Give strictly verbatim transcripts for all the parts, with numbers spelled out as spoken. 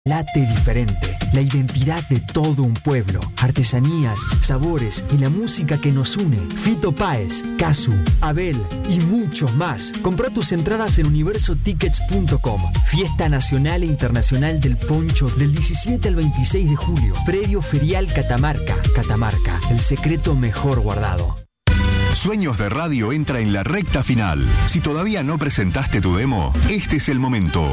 Late diferente, la identidad de todo un pueblo, artesanías, sabores y la música que nos une. Fito Páez, Casu, Abel y muchos más. Comprá tus entradas en universo tickets punto com. Fiesta Nacional e Internacional del Poncho del diecisiete al veintiséis de julio. Predio Ferial Catamarca. Catamarca, el secreto mejor guardado. Sueños de Radio entra en la recta final. Si todavía no presentaste tu demo, este es el momento.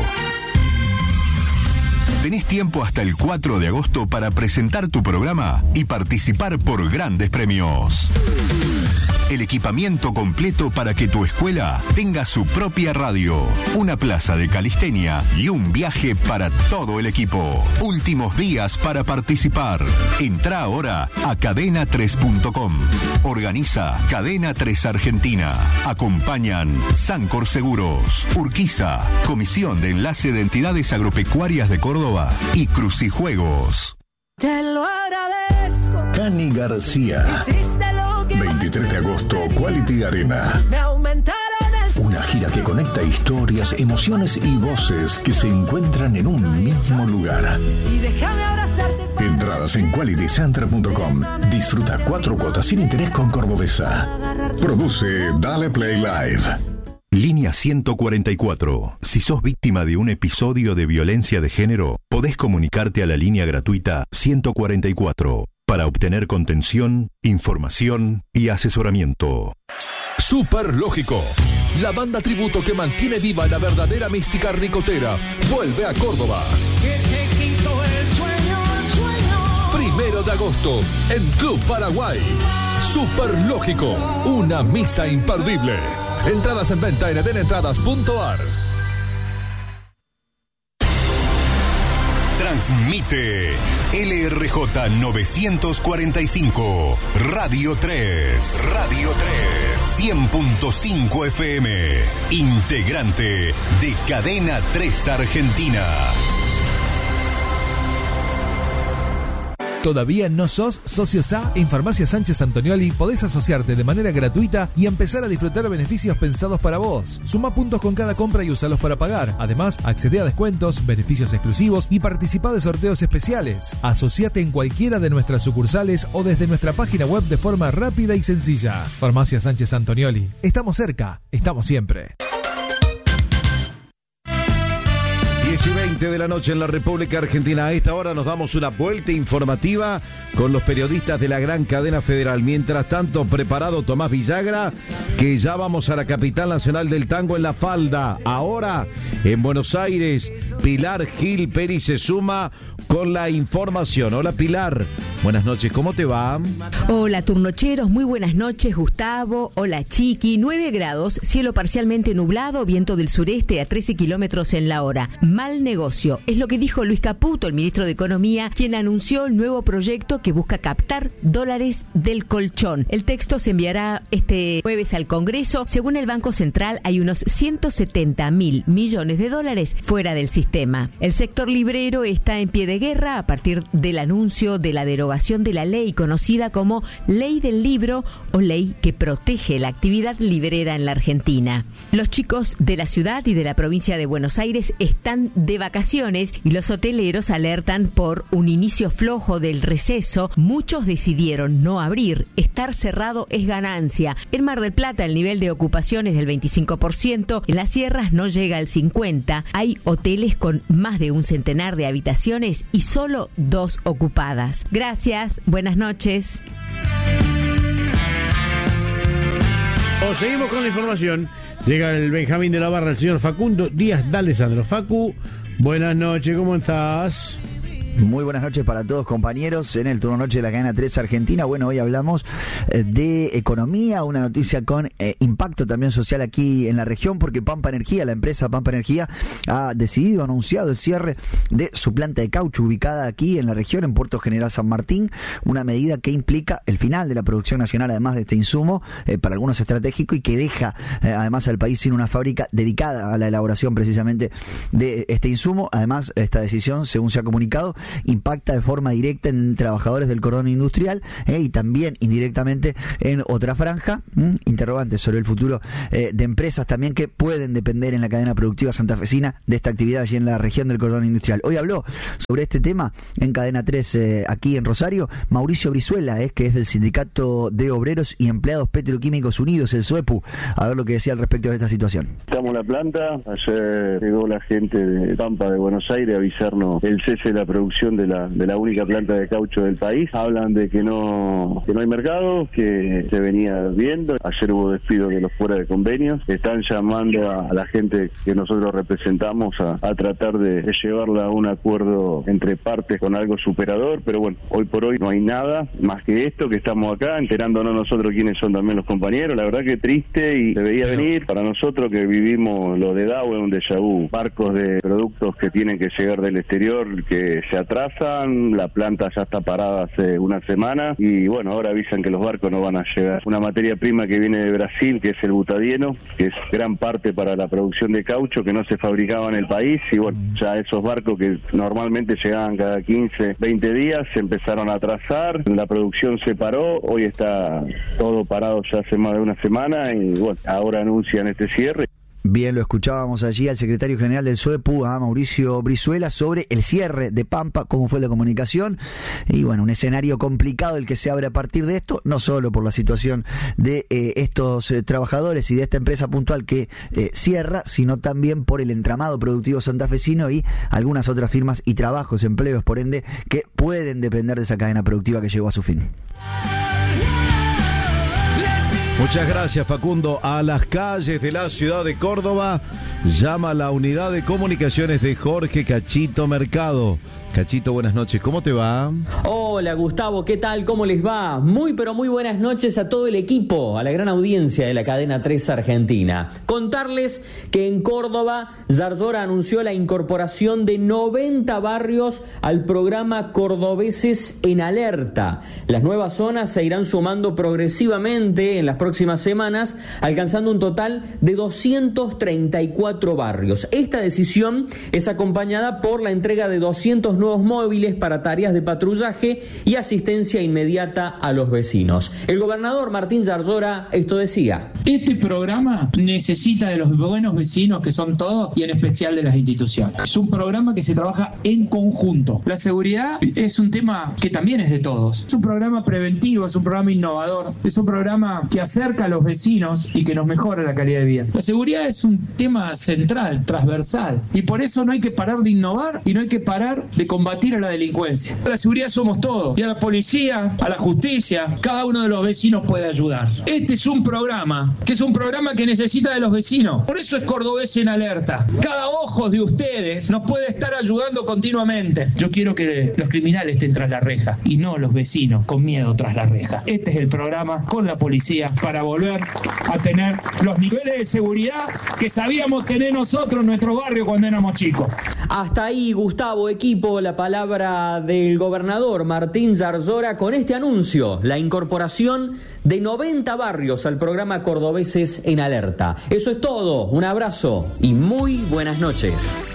Tenés tiempo hasta el cuatro de agosto para presentar tu programa y participar por grandes premios. El equipamiento completo para que tu escuela tenga su propia radio, una plaza de calistenia y un viaje para todo el equipo. Últimos días para participar. Entrá ahora a cadena tres punto com. Organiza Cadena tres Argentina. Acompañan Sancor Seguros, Urquiza, Comisión de Enlace de Entidades Agropecuarias de Córdoba y Crucijuegos. Te lo agradezco. Cani García. veintitrés de agosto, Quality Arena. Me aumentaron el... Una gira que conecta historias, emociones y voces que se encuentran en un mismo lugar. Y déjame abrazarte. Entradas en quality center punto com. Disfruta cuatro cuotas sin interés con Cordobesa. Produce Dale Play Live. Línea ciento cuarenta y cuatro. Si sos víctima de un episodio de violencia de género, podés comunicarte a la línea gratuita ciento cuarenta y cuatro para obtener contención, información y asesoramiento. Super Lógico, la banda tributo que mantiene viva la verdadera mística ricotera, vuelve a Córdoba. Que te quito el sueño, el sueño. Primero de agosto, en Club Paraguay. Super Lógico, una misa imperdible. Entradas en venta en edenentradas punto ar. Transmite L R J novecientos cuarenta y cinco, Radio tres, Radio tres, cien punto cinco F M, integrante de Cadena tres Argentina. ¿Todavía no sos socio S A? En Farmacia Sánchez Antonioli podés asociarte de manera gratuita y empezar a disfrutar beneficios pensados para vos. Suma puntos con cada compra y usalos para pagar. Además, accede a descuentos, beneficios exclusivos y participa de sorteos especiales. Asociate en cualquiera de nuestras sucursales o desde nuestra página web de forma rápida y sencilla. Farmacia Sánchez Antonioli. Estamos cerca, estamos siempre. diez y veinte de la noche en la República Argentina. A esta hora nos damos una vuelta informativa con los periodistas de la gran cadena federal. Mientras tanto, preparado Tomás Villagra, que ya vamos a la capital nacional del tango en La Falda. Ahora, en Buenos Aires, Pilar Gil Peri se suma con la información. Hola Pilar, buenas noches, ¿cómo te va? Hola turnocheros, muy buenas noches Gustavo, hola Chiqui, nueve grados, cielo parcialmente nublado, viento del sureste a trece kilómetros en la hora. Mal negocio, es lo que dijo Luis Caputo, el ministro de Economía, quien anunció el nuevo proyecto que busca captar dólares del colchón. El texto se enviará este jueves al Congreso. Según el Banco Central, hay unos ciento setenta mil millones de dólares fuera del sistema. El sector librero está en pie de guerra a partir del anuncio de la derogación de la ley conocida como Ley del Libro o ley que protege la actividad librera en la Argentina. Los chicos de la ciudad y de la provincia de Buenos Aires están de vacaciones y los hoteleros alertan por un inicio flojo del receso. Muchos decidieron no abrir. Estar cerrado es ganancia. En Mar del Plata el nivel de ocupación es del veinticinco por ciento, en las sierras no llega al cincuenta por ciento. Hay hoteles con más de un centenar de habitaciones y solo dos ocupadas. Gracias, buenas noches. O seguimos con la información. Llega el Benjamín de la Barra, el señor Facundo Díaz D'Alessandro. Facu, buenas noches, ¿cómo estás? Muy buenas noches para todos, compañeros, en el turno noche de la cadena tres Argentina. Bueno, hoy hablamos eh, de economía, una noticia con eh, impacto también social aquí en la región, porque Pampa Energía, la empresa Pampa Energía, ha decidido, ha anunciado el cierre de su planta de caucho ubicada aquí en la región, en Puerto General San Martín, una medida que implica el final de la producción nacional, además de este insumo, eh, para algunos estratégico, y que deja eh, además al país sin una fábrica dedicada a la elaboración precisamente de este insumo. Además, esta decisión, según se ha comunicado, impacta de forma directa en trabajadores del cordón industrial eh, y también indirectamente en otra franja. ¿Mm? Interrogantes sobre el futuro eh, de empresas también que pueden depender en la cadena productiva santafesina de esta actividad allí en la región del cordón industrial. Hoy habló sobre este tema en Cadena tres eh, aquí en Rosario Mauricio Brizuela, eh, que es del Sindicato de Obreros y Empleados Petroquímicos Unidos, el SUEPU, a ver lo que decía al respecto de esta situación. Estamos en la planta, ayer llegó la gente de Pampa de Buenos Aires a avisarnos el cese de la producción de la de la única planta de caucho del país. Hablan de que no que no hay mercado, que se venía viendo. Ayer hubo despidos de los fuera de convenios. Están llamando a, a la gente que nosotros representamos a, a tratar de, de llevarla a un acuerdo entre partes con algo superador, pero bueno, hoy por hoy no hay nada más que esto, que estamos acá enterándonos nosotros quiénes son también los compañeros. La verdad que triste y se veía venir para nosotros que vivimos lo de Dow, es un déjà vu. Barcos de productos que tienen que llegar del exterior que se atrasan, la planta ya está parada hace una semana y bueno, ahora avisan que los barcos no van a llegar. Una materia prima que viene de Brasil, que es el butadieno, que es gran parte para la producción de caucho, que no se fabricaba en el país, y bueno, ya esos barcos que normalmente llegaban cada quince, veinte días se empezaron a atrasar, la producción se paró, hoy está todo parado ya hace más de una semana y bueno, ahora anuncian este cierre. Bien, lo escuchábamos allí al secretario general del SUEPU, a Mauricio Brizuela, sobre el cierre de Pampa, cómo fue la comunicación, y bueno, un escenario complicado el que se abre a partir de esto, no solo por la situación de eh, estos eh, trabajadores y de esta empresa puntual que eh, cierra, sino también por el entramado productivo santafesino y algunas otras firmas y trabajos, empleos, por ende, que pueden depender de esa cadena productiva que llegó a su fin. Muchas gracias, Facundo. A las calles de la ciudad de Córdoba llama la unidad de comunicaciones de Jorge Cachito Mercado. Cachito, buenas noches, ¿cómo te va? Hola Gustavo, ¿qué tal? ¿Cómo les va? Muy pero muy buenas noches a todo el equipo, a la gran audiencia de la cadena tres Argentina. Contarles que en Córdoba, Zarzora anunció la incorporación de noventa barrios al programa Cordobeses en Alerta. Las nuevas zonas se irán sumando progresivamente en las próximas semanas, alcanzando un total de doscientos treinta y cuatro barrios. Esta decisión es acompañada por la entrega de doscientos nuevos móviles para tareas de patrullaje y asistencia inmediata a los vecinos. El gobernador Martín Zarzora esto decía: este programa necesita de los buenos vecinos, que son todos, y en especial de las instituciones. Es un programa que se trabaja en conjunto. La seguridad es un tema que también es de todos. Es un programa preventivo, es un programa innovador, es un programa que acerca a los vecinos y que nos mejora la calidad de vida. La seguridad es un tema central, transversal, y por eso no hay que parar de innovar y no hay que parar de combatir a la delincuencia. La seguridad somos todos, y a la policía, a la justicia, cada uno de los vecinos puede ayudar. Este es un programa, que es un programa que necesita de los vecinos. Por eso es Cordobés en Alerta. Cada ojo de ustedes nos puede estar ayudando continuamente. Yo quiero que los criminales estén tras la reja, y no los vecinos con miedo tras la reja. Este es el programa con la policía para volver a tener los niveles de seguridad que sabíamos tener nosotros en nuestro barrio cuando éramos chicos. Hasta ahí, Gustavo, equipo, la palabra del gobernador Martín Zarzora con este anuncio, la incorporación de noventa barrios al programa Cordobeses en Alerta. Eso es todo, un abrazo y muy buenas noches.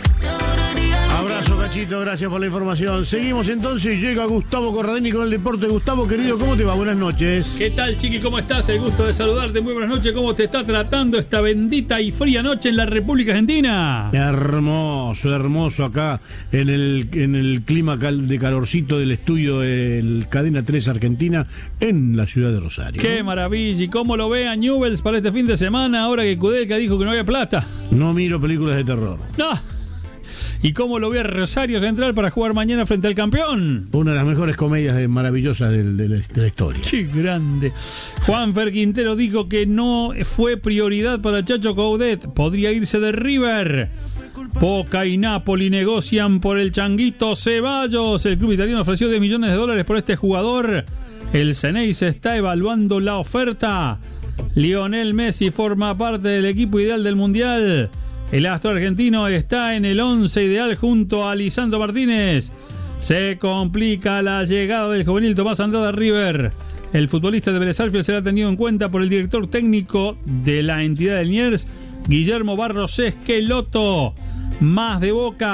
Abrazo, Cachito, gracias por la información. Seguimos entonces, llega Gustavo Corradini con el deporte. Gustavo, querido, ¿cómo te va? Buenas noches. ¿Qué tal, Chiqui? ¿Cómo estás? El gusto de saludarte. Muy buenas noches. ¿Cómo te está tratando esta bendita y fría noche en la República Argentina? Hermoso, hermoso acá en el, en el clima cal, de calorcito del estudio del Cadena tres Argentina en la ciudad de Rosario. ¡Qué maravilla! ¿Y cómo lo ve a Newell's para este fin de semana ahora que Kudelka dijo que no había plata? No miro películas de terror. ¡No! ¿Y cómo lo ve a Rosario Central para jugar mañana frente al campeón? Una de las mejores comedias de, maravillosas de, de, de la historia. ¡Qué grande! Juanfer Quintero dijo que no fue prioridad para Chacho Coudet. Podría irse de River. Boca y Napoli negocian por el Changuito Ceballos. El club italiano ofreció diez millones de dólares por este jugador. El Ceneice está evaluando la oferta. Lionel Messi forma parte del equipo ideal del Mundial. El astro argentino está en el once ideal junto a Lisandro Martínez. Se complica la llegada del juvenil Tomás Andrade a River. El futbolista de Vélez Sarsfield será tenido en cuenta por el director técnico de la entidad del Niers, Guillermo Barros Esqueloto. Más de Boca.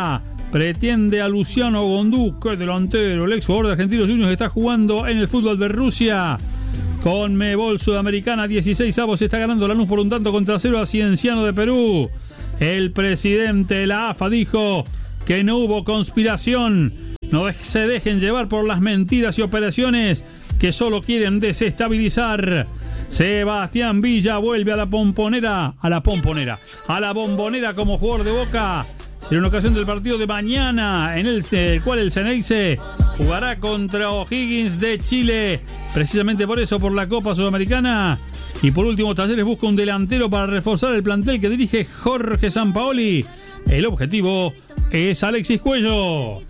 Pretende a Luciano Gondú, que delantero, el ex jugador de Argentinos Juniors, está jugando en el fútbol de Rusia. Con Mebol Sudamericana, dieciséis avos, está ganando Lanús por un tanto contra cero a Cienciano de Perú. El presidente de la A F A dijo que no hubo conspiración. No se dejen llevar por las mentiras y operaciones que solo quieren desestabilizar. Sebastián Villa vuelve a la pomponera, a la pomponera, a la bombonera como jugador de Boca. Será una ocasión del partido de mañana, en el, el cual el Ceneice jugará contra O'Higgins de Chile, precisamente por eso, por la Copa Sudamericana. Y por último, Talleres busca un delantero para reforzar el plantel que dirige Jorge Sampaoli. El objetivo es Alexis Cuello.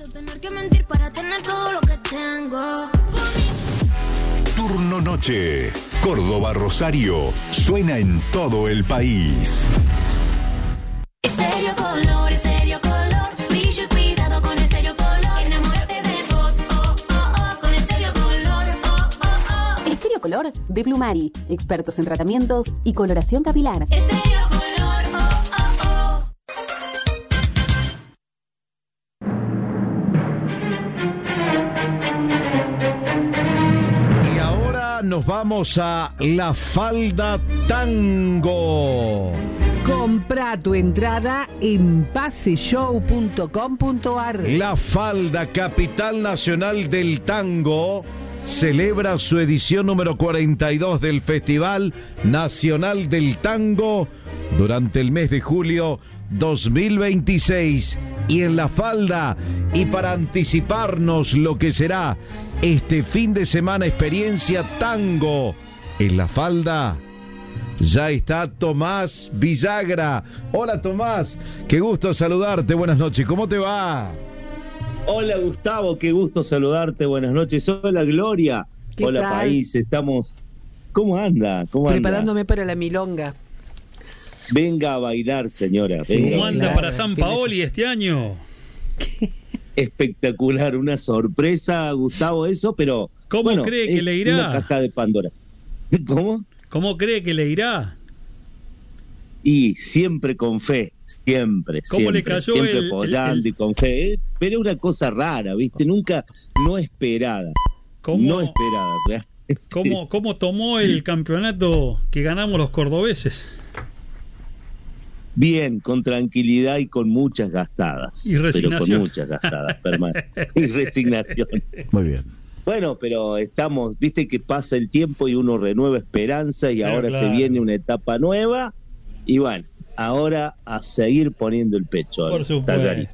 Turno noche. Córdoba Rosario suena en todo el país. Estéreo Color, Estéreo Color, brillo y cuidado con Estéreo Color. Enamórate de vos, oh, oh, oh, con Estéreo Color, oh, oh, oh. Estéreo Color de Plumari, expertos en tratamientos y coloración capilar. Estéreo Color, oh, oh, oh. Y ahora nos vamos a La Falda Tango. Compra tu entrada en paseshow punto com punto ar. La Falda, capital nacional del tango, celebra su edición número cuarenta y dos del Festival Nacional del Tango durante el mes de julio dos mil veintiséis. Y en La Falda, y para anticiparnos lo que será este fin de semana, experiencia tango en La Falda, ya está Tomás Villagra. Hola Tomás, qué gusto saludarte, buenas noches, ¿cómo te va? Hola Gustavo, qué gusto saludarte, buenas noches. Hola Gloria, hola tal? País, estamos... ¿Cómo anda? ¿Cómo Preparándome anda? para la milonga. Venga a bailar, señora. Sí, venga ¿cómo anda bailar. para San Paoli este año? Espectacular, una sorpresa, Gustavo, eso, pero... ¿Cómo bueno, cree que le irá? Una caja de Pandora. ¿Cómo? ¿Cómo cree que le irá? Y siempre con fe, siempre, ¿Cómo siempre, le cayó siempre el, apoyando el, el... y con fe. Eh, pero es una cosa rara, ¿viste? Nunca, no esperada. ¿Cómo, no esperada, realmente. ¿Cómo, ¿Cómo tomó el campeonato que ganamos los cordobeses? Bien, con tranquilidad y con muchas gastadas. Y resignación. Pero con muchas gastadas, permanente. Y resignación. Muy bien. Bueno, pero estamos, viste que pasa el tiempo y uno renueva esperanza y pero ahora claro. se viene una etapa nueva y bueno, ahora a seguir poniendo el pecho. Por supuesto. Tallarito.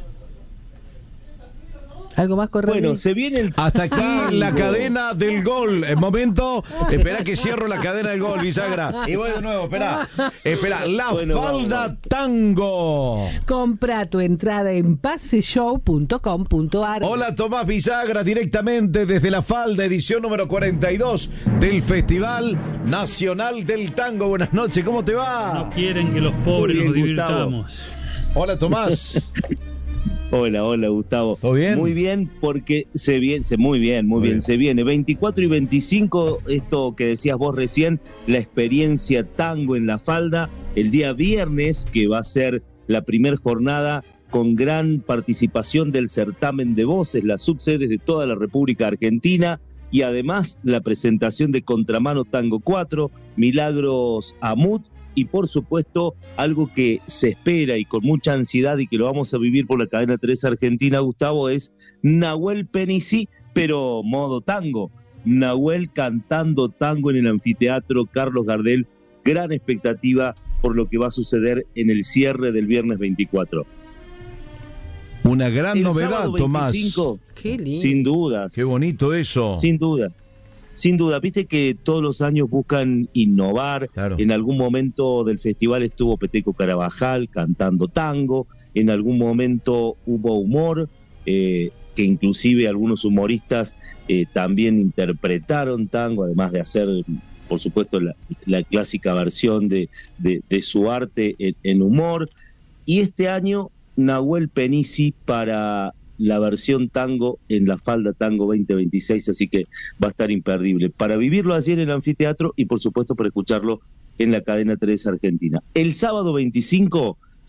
¿Algo más correcto? Bueno, se viene el... Hasta aquí la cadena del gol. En momento, espera que cierro la cadena del gol, Villagra. Y voy de nuevo, espera. Espera, La Bueno, Falda vamos, vamos. Tango. Compra tu entrada en paseshow punto com punto ar. Hola Tomás Villagra, directamente desde La Falda, edición número cuarenta y dos del Festival Nacional del Tango. Buenas noches, ¿cómo te va? No quieren que los pobres Muy bien, nos divirtamos. Hola Tomás. Hola, hola Gustavo. ¿Todo bien? Muy bien, porque se viene, se, muy bien, muy, muy bien, bien, se viene veinticuatro y veinticinco, esto que decías vos recién, la experiencia tango en La Falda, el día viernes, que va a ser la primera jornada con gran participación del certamen de voces, las subsedes de toda la República Argentina, y además la presentación de Contramano Tango cuatro, Milagros Amut, y por supuesto algo que se espera y con mucha ansiedad y que lo vamos a vivir por la cadena tres Argentina, Gustavo, es Nahuel Penici, pero modo tango. Nahuel cantando tango en el anfiteatro Carlos Gardel, gran expectativa por lo que va a suceder en el cierre del viernes veinticuatro. Una gran el novedad, Tomás. Qué lindo. Sin dudas. Qué bonito eso. Sin duda. Sin duda, viste que todos los años buscan innovar. Claro. En algún momento del festival estuvo Peteco Carabajal cantando tango, en algún momento hubo humor, eh, que inclusive algunos humoristas eh, también interpretaron tango, además de hacer, por supuesto, la, la clásica versión de, de, de su arte en, en humor. Y este año, Nahuel Penici para la versión tango en La Falda Tango veinte veintiséis, así que va a estar imperdible para vivirlo allí en el anfiteatro y por supuesto para escucharlo en la cadena tres Argentina. El sábado veinticinco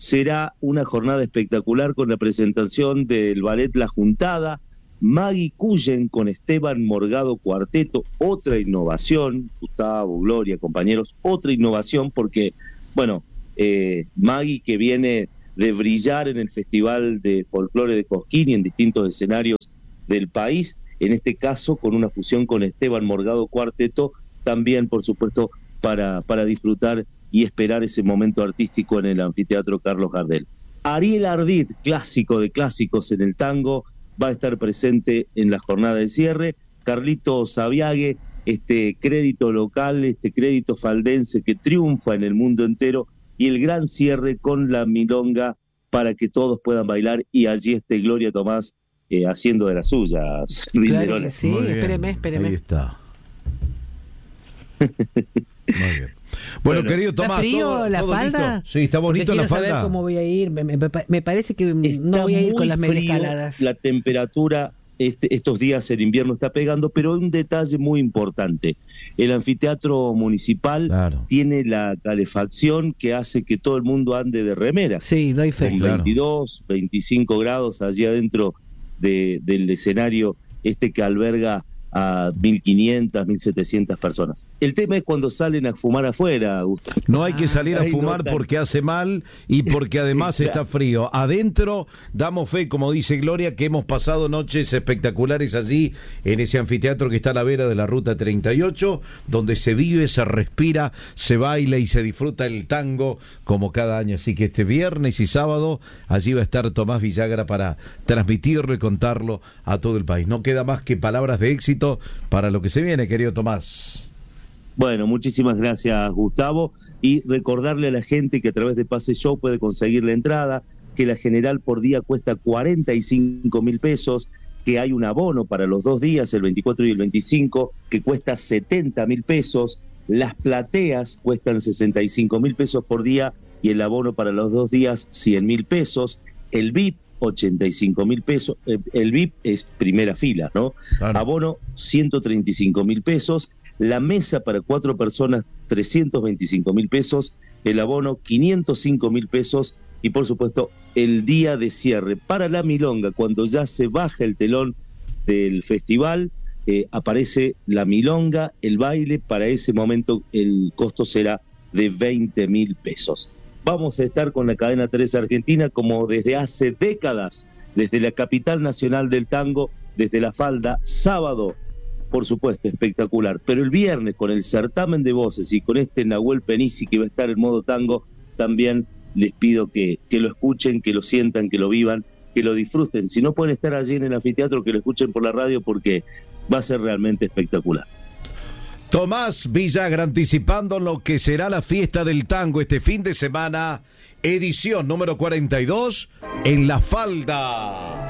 será una jornada espectacular con la presentación del ballet La Juntada, Maggie Cullen con Esteban Morgado Cuarteto, otra innovación, Gustavo, Gloria, compañeros, otra innovación porque, bueno, eh, Maggie que viene de brillar en el Festival de Folclore de Cosquín y en distintos escenarios del país, en este caso con una fusión con Esteban Morgado Cuarteto, también por supuesto para, para disfrutar y esperar ese momento artístico en el Anfiteatro Carlos Gardel. Ariel Ardit, clásico de clásicos en el tango, va a estar presente en la jornada de cierre. Carlito Saviague, este crédito local, este crédito faldense que triunfa en el mundo entero, y el gran cierre con la milonga para que todos puedan bailar, y allí esté Gloria Tomás eh, haciendo de las suyas. Claro que sí, espéreme, espéreme. Ahí está. Muy bien. Bueno, bueno, querido Tomás, ¿está frío todo, la todo falda? Listo. Sí, está bonito la falda. Quiero saber cómo voy a ir. Me, me, me parece que está no voy a ir con las medias frío, caladas. La temperatura este, estos días, el invierno está pegando, pero hay un detalle muy importante. El anfiteatro municipal claro. tiene la calefacción que hace que todo el mundo ande de remera. Sí, doy fe. Con claro. veintidós, veinticinco grados allí adentro de, del escenario este que alberga a mil quinientas, mil setecientas personas. El tema es cuando salen a fumar afuera, Gustavo. No hay que salir a fumar no porque hace mal y porque además está frío. Adentro damos fe, como dice Gloria, que hemos pasado noches espectaculares allí en ese anfiteatro que está a la vera de la Ruta treinta y ocho, donde se vive, se respira, se baila y se disfruta el tango como cada año. Así que este viernes y sábado allí va a estar Tomás Villagra para transmitirlo y contarlo a todo el país. No queda más que palabras de éxito para lo que se viene, querido Tomás. Bueno, muchísimas gracias, Gustavo, y recordarle a la gente que a través de Pase Show puede conseguir la entrada, que la general por día cuesta cuarenta y cinco mil pesos, que hay un abono para los dos días, el veinticuatro y el veinticinco, que cuesta setenta mil pesos, las plateas cuestan sesenta y cinco mil pesos por día y el abono para los dos días cien mil pesos, el V I P ochenta y cinco mil pesos, el V I P es primera fila, ¿no? Claro. Abono ciento treinta y cinco mil pesos, la mesa para cuatro personas trescientos veinticinco mil pesos, el abono quinientos cinco mil pesos y por supuesto el día de cierre para la milonga, cuando ya se baja el telón del festival, eh, aparece la milonga, el baile, para ese momento el costo será de veinte mil pesos. Vamos a estar con la cadena tres Argentina como desde hace décadas, desde la capital nacional del tango, desde la falda, sábado, por supuesto, espectacular. Pero el viernes, con el certamen de voces y con este Nahuel Penisi que va a estar en modo tango, también les pido que, que lo escuchen, que lo sientan, que lo vivan, que lo disfruten. Si no pueden estar allí en el anfiteatro, que lo escuchen por la radio porque va a ser realmente espectacular. Tomás Villagra anticipando lo que será la fiesta del tango este fin de semana, edición número cuarenta y dos en La Falda.